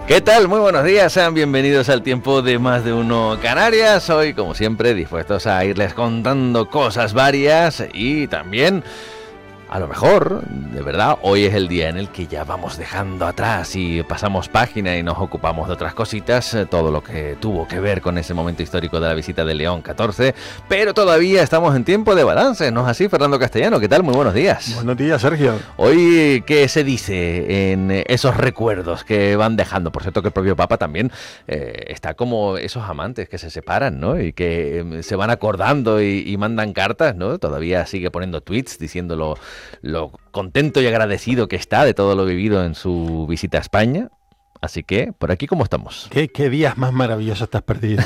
¿Qué tal? Muy buenos días, sean bienvenidos al tiempo de Más de Uno Canarias. Hoy, como siempre, dispuestos a irles contando cosas varias y también, a lo mejor, de verdad, hoy es el día en el que ya vamos dejando atrás y pasamos página y nos ocupamos de otras cositas, todo lo que tuvo que ver con ese momento histórico de la visita de León XIV, pero todavía estamos en tiempo de balance, ¿no es así, Fernando Castellano? ¿Qué tal? Muy buenos días. Buenos días, Sergio. Hoy, ¿qué se dice en esos recuerdos que van dejando? Por cierto, que el propio Papa también está como esos amantes que se separan, ¿no? Y que se van acordando y mandan cartas, ¿no? Todavía sigue poniendo tweets diciéndolo lo contento y agradecido que está de todo lo vivido en su visita a España. Así que, por aquí, ¿cómo estamos? ¿Qué días más maravillosos te has perdido?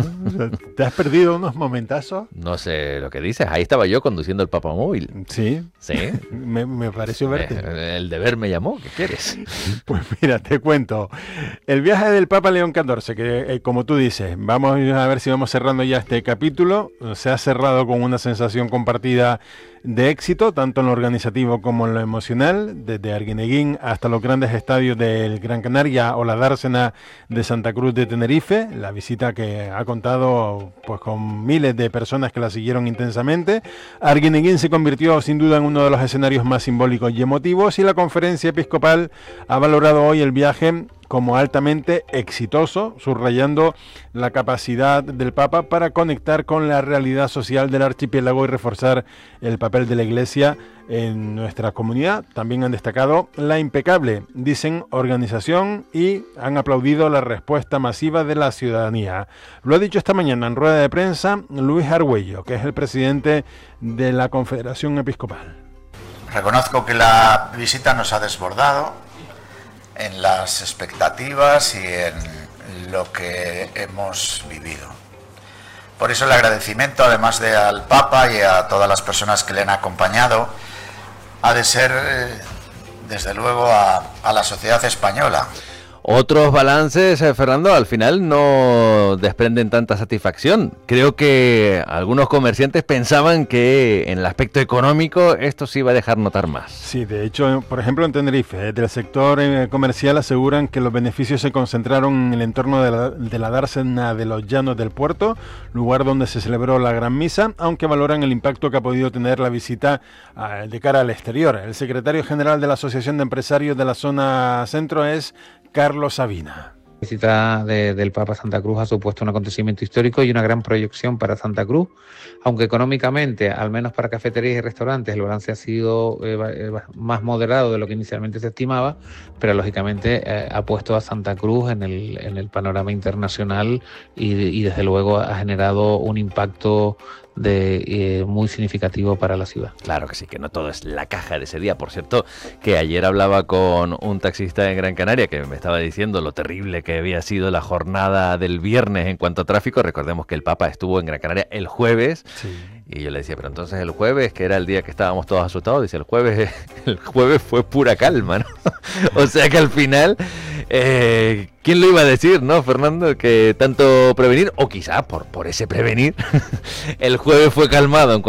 ¿Te has perdido unos momentazos? No sé lo que dices. Ahí estaba yo conduciendo el papamóvil. Sí. Sí. Me pareció verte. El deber me llamó. ¿Qué quieres? Pues mira, te cuento. El viaje del Papa León XIV, que como tú dices, vamos a ver si vamos cerrando ya este capítulo. Se ha cerrado con una sensación compartida de éxito, tanto en lo organizativo como en lo emocional, desde Arguineguín hasta los grandes estadios del Gran Canaria o la dársena de Santa Cruz de Tenerife, la visita que ha contado pues con miles de personas que la siguieron intensamente. Arguineguín se convirtió sin duda en uno de los escenarios más simbólicos y emotivos, y la conferencia episcopal ha valorado hoy el viaje como altamente exitoso, subrayando la capacidad del Papa para conectar con la realidad social del archipiélago y reforzar el papel de la Iglesia en nuestra comunidad. También han destacado la impecable, dicen, organización, y han aplaudido la respuesta masiva de la ciudadanía. Lo ha dicho esta mañana en rueda de prensa Luis Argüello, que es el presidente de la Confederación Episcopal. Reconozco que la visita nos ha desbordado en las expectativas y en lo que hemos vivido. Por eso el agradecimiento, además de al Papa y a todas las personas que le han acompañado, ha de ser, desde luego, a la sociedad española. Otros balances, Fernando, al final no desprenden tanta satisfacción. Creo que algunos comerciantes pensaban que en el aspecto económico esto se iba a dejar notar más. Sí, de hecho, por ejemplo, en Tenerife, del sector comercial aseguran que los beneficios se concentraron en el entorno de la dársena de los Llanos del Puerto, lugar donde se celebró la Gran Misa, aunque valoran el impacto que ha podido tener la visita de cara al exterior. El secretario general de la Asociación de Empresarios de la Zona Centro es Carlos Sabina. La visita del Papa a Santa Cruz ha supuesto un acontecimiento histórico y una gran proyección para Santa Cruz, aunque económicamente, al menos para cafeterías y restaurantes, el balance ha sido más moderado de lo que inicialmente se estimaba, pero lógicamente ha puesto a Santa Cruz en el panorama internacional y desde luego ha generado un impacto muy significativo para la ciudad. Claro que sí, que no todo es la caja de ese día. Por cierto, que ayer hablaba con un taxista en Gran Canaria que me estaba diciendo lo terrible que había sido la jornada del viernes en cuanto a tráfico. Recordemos que el Papa estuvo en Gran Canaria el jueves. Sí. Y yo le decía, pero entonces el jueves, que era el día que estábamos todos asustados, dice, el jueves fue pura calma, ¿no? O sea que al final, ¿quién lo iba a decir, no, Fernando? Que tanto prevenir, o quizás por ese prevenir, el jueves fue calmado en